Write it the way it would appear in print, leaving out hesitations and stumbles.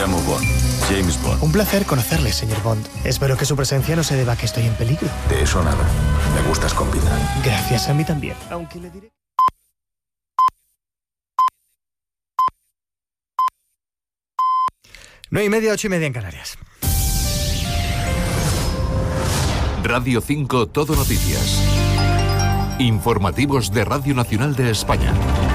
llamo Bond. James Bond. Un placer conocerle, señor Bond. Espero que su presencia no se deba a que estoy en peligro. De eso nada. Me gustas con vida. Gracias, a mí también. Aunque le diré... 9:30, 8:30 en Canarias. Radio 5 Todo Noticias. Informativos de Radio Nacional de España.